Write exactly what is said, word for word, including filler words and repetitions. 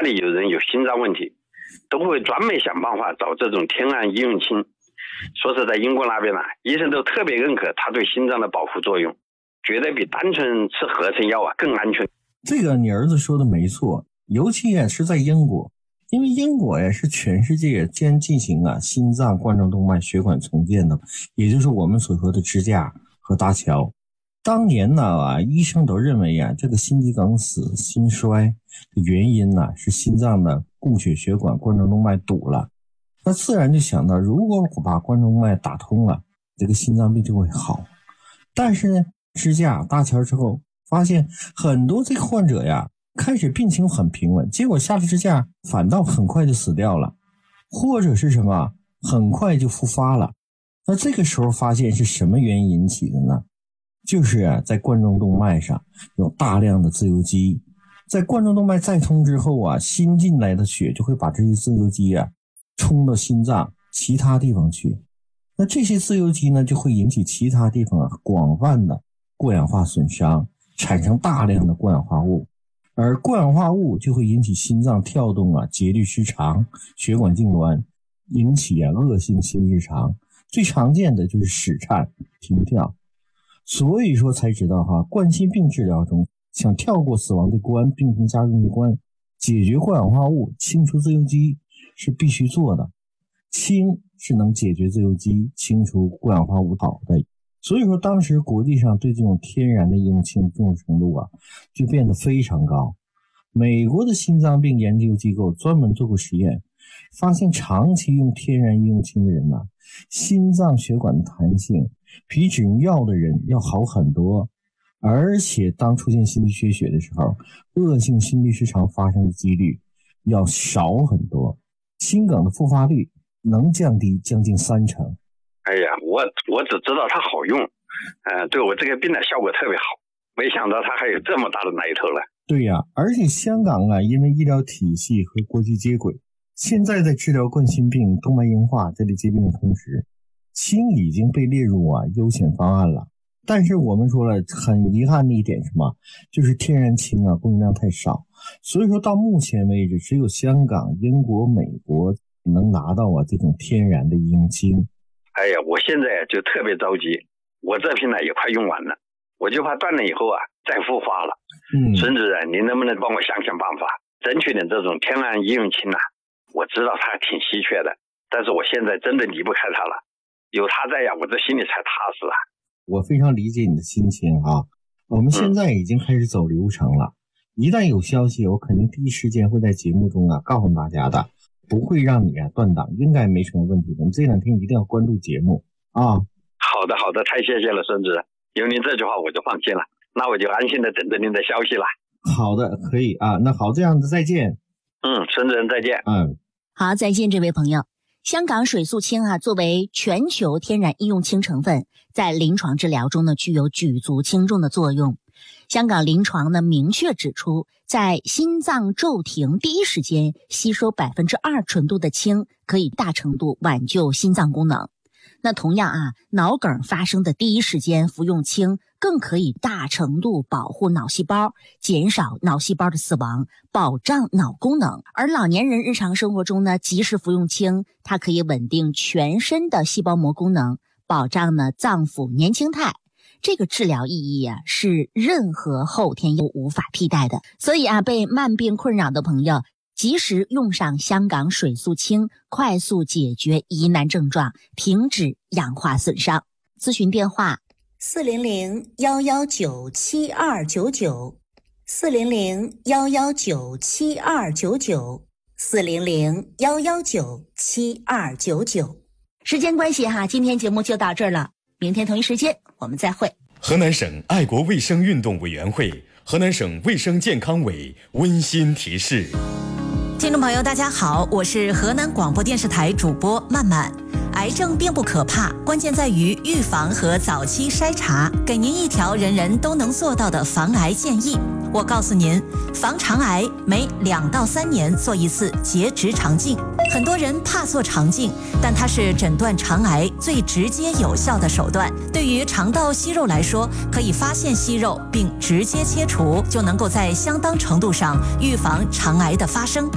里有人有心脏问题，都会专门想办法找这种天然医用氢。说是在英国那边呢、啊，医生都特别认可它对心脏的保护作用，觉得比单纯吃合成药啊更安全。 这个你儿子说的没错，尤其也是在英国，因为英国呀是全世界先进行啊心脏冠状动脉血管重建的，也就是我们所说的支架和搭桥。当年呢啊，医生都认为啊，这个心肌梗死、心衰的原因呢是心脏的供血血管冠状动脉堵了。那自然就想到，如果我把冠状动脉打通了，这个心脏病就会好。但是呢，支架搭桥之后，发现很多这个患者呀，开始病情很平稳，结果下了支架，反倒很快就死掉了，或者是什么，很快就复发了。那这个时候发现是什么原因引起的呢？就是啊，在冠状动脉上有大量的自由基，在冠状动脉再通之后啊，新进来的血就会把这些自由基啊冲到心脏其他地方去。那这些自由基呢，就会引起其他地方啊广泛的过氧化损伤，产生大量的过氧化物，而过氧化物就会引起心脏跳动啊节律失常、血管痉挛，引起啊恶性心律失常。最常见的就是室颤、停跳。所以说才知道哈，冠心病治疗中想跳过死亡的关，病情加重的关，解决过氧化物、清除自由基是必须做的。氢是能解决自由基、清除过氧化物好的。所以说当时国际上对这种天然的医用氢重视程度啊，就变得非常高。美国的心脏病研究机构专门做过实验，发现长期用天然医用氢的人呢、啊，心脏血管的弹性比只用药的人要好很多，而且当出现心肌缺血的时候，恶性心律失常发生的几率要少很多，心梗的复发率能降低将近三成。 哎呀，我我只知道它好用，呃，对我这个病的效果特别好，没想到它还有这么大的来头了。 对呀，而且香港啊，因为医疗体系和国际接轨，现在在治疗冠心病、动脉硬化这类疾病的同时，氢已经被列入啊优先方案了。但是我们说了，很遗憾的一点是什么？就是天然氢啊供应量太少，所以说到目前为止，只有香港、英国、美国能拿到啊这种天然的医用氢。 哎呀，我现在就特别着急，我这瓶呢也快用完了，我就怕断了以后啊再复发了。嗯，孙主任，您能不能帮我想想办法，争取点这种天然医用氢啊？我知道它挺稀缺的，但是我现在真的离不开它了，有它在呀，我这心里才踏实啊。 我非常理解你的心情啊，我们现在已经开始走流程了，嗯、一旦有消息，我肯定第一时间会在节目中啊告诉大家的，不会让你啊断档，应该没什么问题的。你这两天一定要关注节目啊。 好的好的，太谢谢了孙主任，有您这句话我就放心了，那我就安心的等着您的消息了。 好的，可以啊，那好，这样子再见。 嗯，孙主任再见。 嗯， 好，再见这位朋友。香港水素氢啊，作为全球天然医用氢成分，在临床治疗中呢，具有举足轻重的作用。香港临床呢明确指出，在心脏骤停第一时间吸收百分之二纯度的氢，可以大程度挽救心脏功能。那同样啊，脑梗发生的第一时间服用氢，更可以大程度保护脑细胞，减少脑细胞的死亡，保障脑功能。而老年人日常生活中呢，及时服用氢，它可以稳定全身的细胞膜功能，保障呢脏腑年轻态。这个治疗意义啊，是任何后天都无法替代的。所以啊，被慢病困扰的朋友，及时用上香港水素氢，快速解决疑难症状，停止氧化损伤。咨询电话四零零幺幺九七二九九，四零零幺幺九七二九九，四零零幺幺九七二九九。 时间关系哈，今天节目就到这儿了，明天同一时间我们再会。 河南省爱国卫生运动委员会、河南省卫生健康委温馨提示。 听众朋友大家好，我是河南广播电视台主播曼曼。癌症并不可怕，关键在于预防和早期筛查，给您一条人人都能做到的防癌建议。我告诉您，防肠癌每两到三年做一次结直肠镜。很多人怕做肠镜，但它是诊断肠癌最直接有效的手段。对于肠道息肉来说，可以发现息肉并直接切除，就能够在相当程度上预防肠癌的发生。